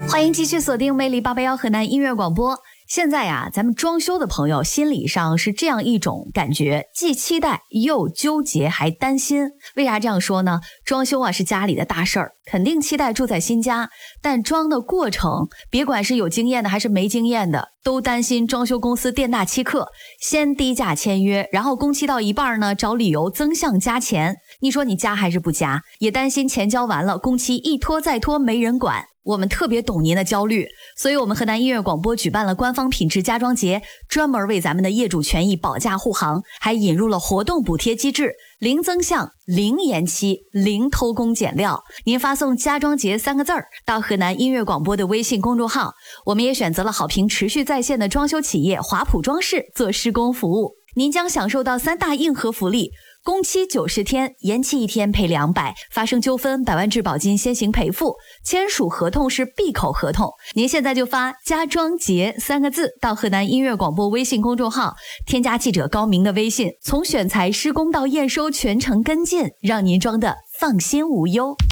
欢迎继续锁定魅力881河南音乐广播。现在呀，咱们装修的朋友心理上是这样一种感觉，既期待又纠结还担心。为啥这样说呢？装修啊是家里的大事儿，肯定期待住在新家，但装的过程，别管是有经验的还是没经验的，都担心装修公司店大欺客，先低价签约，然后工期到一半呢，找理由增项加钱。你说你加还是不加？也担心钱交完了，工期一拖再拖没人管。我们特别懂您的焦虑，所以我们河南音乐广播举办了官方品质家装节，专门为咱们的业主权益保驾护航，还引入了活动补贴机制，零增项、零延期、零偷工减料。您发送家装节3个字到河南音乐广播的微信公众号，我们也选择了好评持续在线的装修企业华普装饰做施工服务，您将享受到3大硬核福利。工期90天，延期1天赔200，发生纠纷100万质保金先行赔付，签署合同是闭口合同。您现在就发家装节3个字到河南音乐广播微信公众号，添加记者高明的微信，从选材施工到验收全程跟进，让您装的放心无忧。